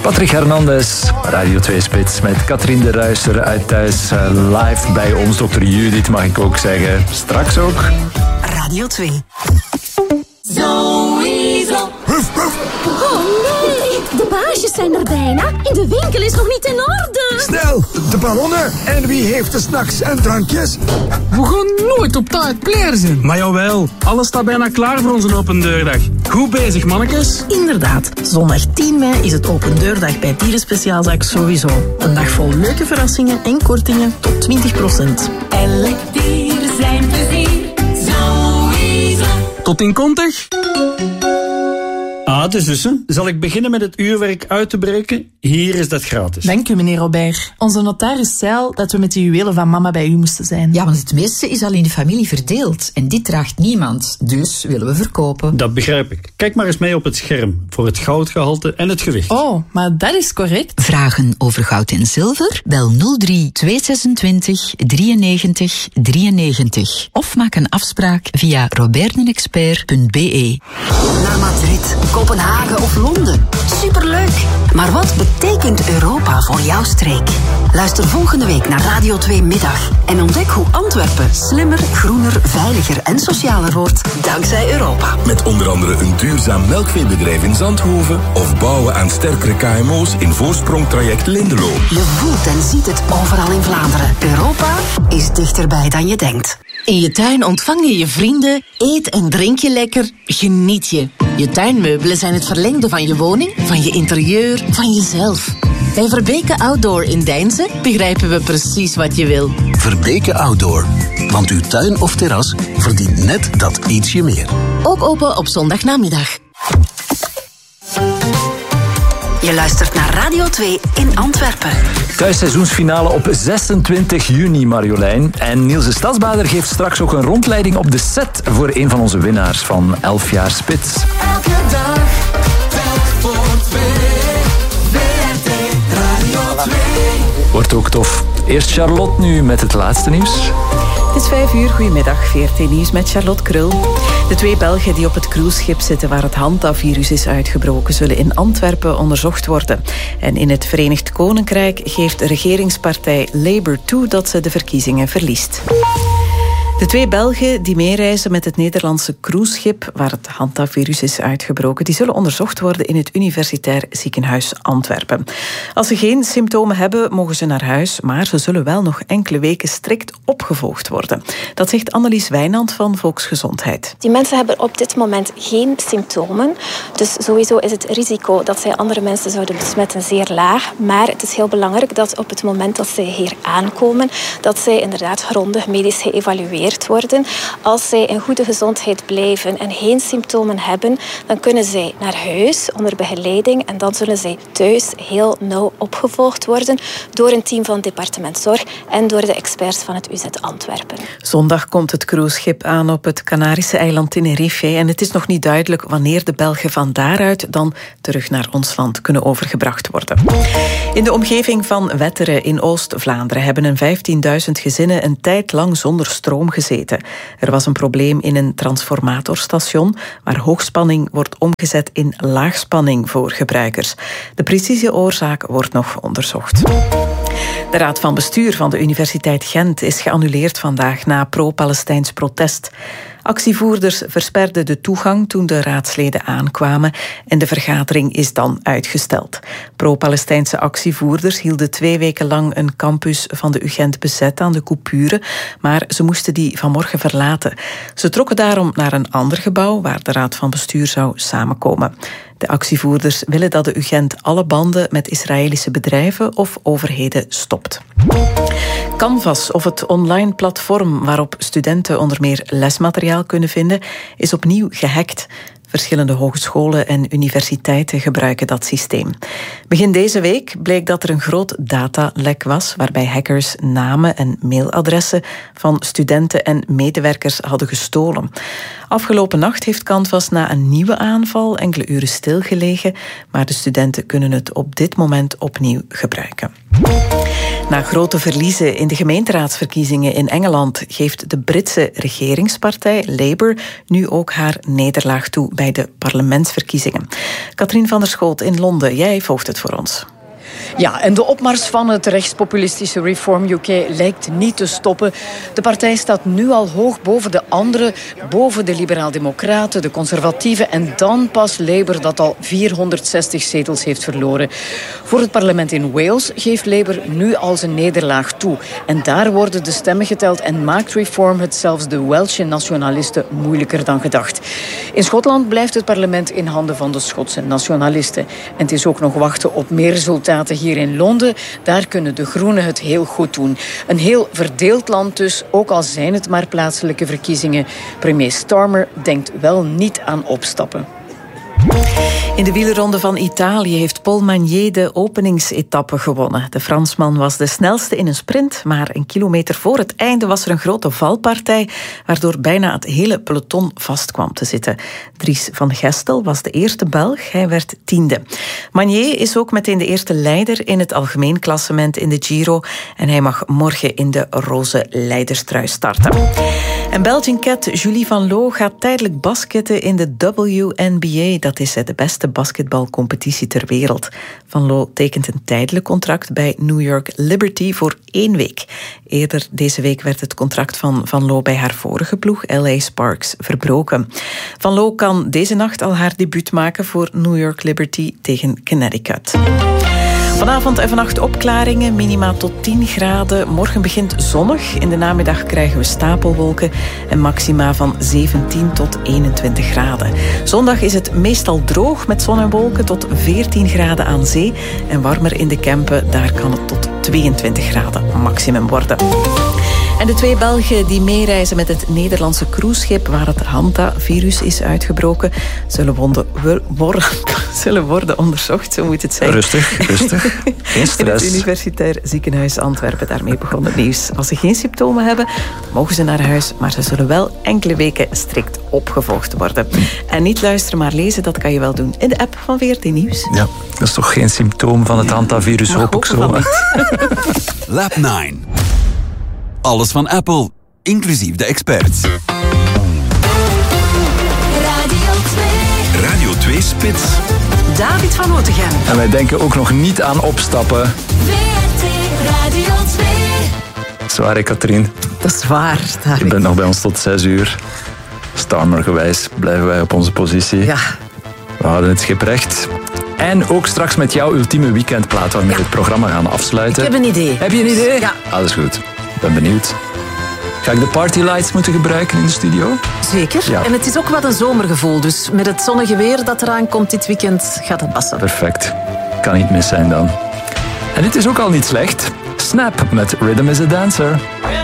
Patrick Hernandez, Radio 2 Spits met Katrien de Ruister uit thuis. Live bij ons, Dr. Judith mag ik ook zeggen. Straks ook. Radio 2. Sowieso. Oh nee, de baasjes zijn er bijna en de winkel is nog niet in orde. Snel, de ballonnen. En wie heeft de snacks en drankjes? We gaan nooit op tijd klaar zijn. Maar jawel, alles staat bijna klaar voor onze open deurdag. Goed bezig, mannetjes. Inderdaad, zondag 10 mei is het open deurdag bij Dierenspeciaalzaak Sowieso. Een dag vol leuke verrassingen en kortingen tot 20%. Elk dier zijn plezier. Sowieso. Tot in kontig. De zussen. Zal ik beginnen met het uurwerk uit te breken? Hier is dat gratis. Dank u, meneer Robert. Onze notaris zei al dat we met de juwelen van mama bij u moesten zijn. Ja, want het meeste is al in de familie verdeeld. En dit draagt niemand. Dus willen we verkopen. Dat begrijp ik. Kijk maar eens mee op het scherm. Voor het goudgehalte en het gewicht. Oh, maar dat is correct. Vragen over goud en zilver? Bel 03 226 93 93. Of maak een afspraak via robertenexpert.be. Naar Madrid, Kopenhagen of Londen. Superleuk! Maar wat betekent Europa voor jouw streek? Luister volgende week naar Radio 2 Middag en ontdek hoe Antwerpen slimmer, groener, veiliger en socialer wordt dankzij Europa. Met onder andere een duurzaam melkveebedrijf in Zandhoven of bouwen aan sterkere KMO's in voorsprongtraject Lindelo. Je voelt en ziet het overal in Vlaanderen. Europa is dichterbij dan je denkt. In je tuin ontvang je je vrienden, eet en drink je lekker, geniet je. Je tuinmeubelen zijn het verlengde van je woning, van je interieur, van jezelf. Bij Verbeke Outdoor in Deinze begrijpen we precies wat je wil. Verbeke Outdoor, want uw tuin of terras verdient net dat ietsje meer. Ook open op zondagnamiddag. Je luistert naar Radio 2 in Antwerpen. Thuisseizoensfinale op 26 juni, Marjolein. En Niels de Stadsbader geeft straks ook een rondleiding op de set voor een van onze winnaars van 11 jaar Spits. Elke dag, telk voor 2. WRT Radio 2. Wordt ook tof. Eerst Charlotte nu met het laatste nieuws. Het is 5 uur. Goedemiddag. VRT Nieuws met Charlotte Krul. De 2 Belgen die op het cruiseschip zitten waar het Hanta-virus is uitgebroken, zullen in Antwerpen onderzocht worden. En in het Verenigd Koninkrijk geeft de regeringspartij Labour toe dat ze de verkiezingen verliest. De 2 Belgen die meereizen met het Nederlandse cruiseschip waar het Hanta-virus is uitgebroken, die zullen onderzocht worden in het Universitair Ziekenhuis Antwerpen. Als ze geen symptomen hebben, mogen ze naar huis, maar ze zullen wel nog enkele weken strikt opgevolgd worden. Dat zegt Annelies Wijnand van Volksgezondheid. Die mensen hebben op dit moment geen symptomen, dus sowieso is het risico dat zij andere mensen zouden besmetten zeer laag. Maar het is heel belangrijk dat op het moment dat zij hier aankomen, dat zij inderdaad grondig medisch geëvalueerd worden. Als zij in goede gezondheid blijven en geen symptomen hebben, dan kunnen zij naar huis onder begeleiding en dan zullen zij thuis heel nauw opgevolgd worden door een team van het departement Zorg en door de experts van het UZ Antwerpen. Zondag komt het cruiseschip aan op het Canarische eiland Tenerife en het is nog niet duidelijk wanneer de Belgen van daaruit dan terug naar ons land kunnen overgebracht worden. In de omgeving van Wetteren in Oost-Vlaanderen hebben een 15.000 gezinnen een tijd lang zonder stroom gezeten. Er was een probleem in een transformatorstation waar hoogspanning wordt omgezet in laagspanning voor gebruikers. De precieze oorzaak wordt nog onderzocht. De raad van bestuur van de Universiteit Gent is geannuleerd vandaag na pro-Palestijns protest. Actievoerders versperden de toegang toen de raadsleden aankwamen en de vergadering is dan uitgesteld. Pro-Palestijnse actievoerders hielden 2 weken lang een campus van de UGent bezet aan de Coupure, maar ze moesten die vanmorgen verlaten. Ze trokken daarom naar een ander gebouw waar de raad van bestuur zou samenkomen. De actievoerders willen dat de UGent alle banden met Israëlische bedrijven of overheden stopt. Canvas, of het online platform waarop studenten onder meer lesmateriaal kunnen vinden, is opnieuw gehackt. Verschillende hogescholen en universiteiten gebruiken dat systeem. Begin deze week bleek dat er een groot datalek was, waarbij hackers namen en mailadressen van studenten en medewerkers hadden gestolen. Afgelopen nacht heeft Canvas na een nieuwe aanval enkele uren stilgelegen, maar de studenten kunnen het op dit moment opnieuw gebruiken. Na grote verliezen in de gemeenteraadsverkiezingen in Engeland geeft de Britse regeringspartij Labour nu ook haar nederlaag toe bij de parlementsverkiezingen. Katrien van der Schoot in Londen, jij volgt het voor ons. Ja, en de opmars van het rechtspopulistische Reform UK lijkt niet te stoppen. De partij staat nu al hoog boven de anderen, boven de liberaal-democraten, de conservatieven en dan pas Labour dat al 460 zetels heeft verloren. Voor het parlement in Wales geeft Labour nu al zijn nederlaag toe. En daar worden de stemmen geteld en maakt Reform het zelfs de Welsh nationalisten moeilijker dan gedacht. In Schotland blijft het parlement in handen van de Schotse nationalisten. En het is ook nog wachten op meer resultaten hier in Londen. Daar kunnen de Groenen het heel goed doen. Een heel verdeeld land dus, ook al zijn het maar plaatselijke verkiezingen. Premier Starmer denkt wel niet aan opstappen. In de wielerronde van Italië heeft Paul Magnier de openingsetappe gewonnen. De Fransman was de snelste in een sprint, maar een kilometer voor het einde was er een grote valpartij, waardoor bijna het hele peloton vast kwam te zitten. Dries van Gestel was de eerste Belg, hij werd 10e. Magnier is ook meteen de eerste leider in het algemeen klassement in de Giro en hij mag morgen in de roze leiderstrui starten. En Belgian Cat Julie Van Loo gaat tijdelijk basketten in de WNBA. Dat is de beste basketbalcompetitie ter wereld. Van Loo tekent een tijdelijk contract bij New York Liberty voor 1 week. Eerder deze week werd het contract van Van Loo bij haar vorige ploeg, LA Sparks, verbroken. Van Loo kan deze nacht al haar debuut maken voor New York Liberty tegen Connecticut. Vanavond en vannacht opklaringen, minima tot 10 graden. Morgen begint zonnig. In de namiddag krijgen we stapelwolken en maxima van 17 tot 21 graden. Zondag is het meestal droog met zon en wolken tot 14 graden aan zee. En warmer in de Kempen, daar kan het tot 22 graden maximum worden. En de 2 Belgen die meereizen met het Nederlandse cruiseschip waar het Hanta-virus is uitgebroken, zullen worden onderzocht, zo moet het zijn. Rustig. Geen stress. In het Universitair Ziekenhuis Antwerpen, daarmee begon het nieuws. Als ze geen symptomen hebben, mogen ze naar huis, maar ze zullen wel enkele weken strikt opgevolgd worden. En niet luisteren, maar lezen, dat kan je wel doen in de app van VRT Nieuws. Ja, dat is toch geen symptoom van het Hanta-virus, hoop ik zo. Lab 9. Alles van Apple, inclusief de experts. Radio 2 Spits. David van Otegem. En wij denken ook nog niet aan opstappen. VRT Radio 2. Zwaar, Katrien. Dat is waar, David. Je bent nog bij ons tot 6 uur. Starmergewijs blijven wij op onze positie. Ja. We houden het schip recht. En ook straks met jouw ultieme weekendplaat waarmee we het programma gaan afsluiten. Ik heb een idee. Heb je een idee? Ja. Alles goed. Ik ben benieuwd. Ga ik de partylights moeten gebruiken in de studio? Zeker. Ja. En het is ook wat een zomergevoel. Dus met het zonnige weer dat eraan komt dit weekend gaat het passen. Perfect. Kan niet mis zijn dan. En dit is ook al niet slecht. Snap met Rhythm is a Dancer.